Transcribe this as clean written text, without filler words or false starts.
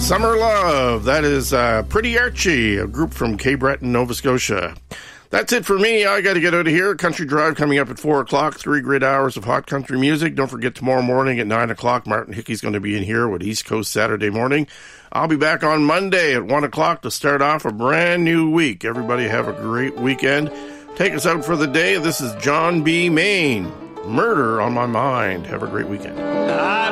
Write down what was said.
Summer Love. That is Pretty Archie, a group from Cape Breton, Nova Scotia. That's it for me. I got to get out of here. Country Drive coming up at 4 o'clock. 3 great hours of hot country music. Don't forget tomorrow morning at 9 o'clock, Martin Hickey's going to be in here with East Coast Saturday morning. I'll be back on Monday at 1 o'clock to start off a brand new week. Everybody have a great weekend. Take us out for the day. This is John B. Maine. Murder on My Mind. Have a great weekend.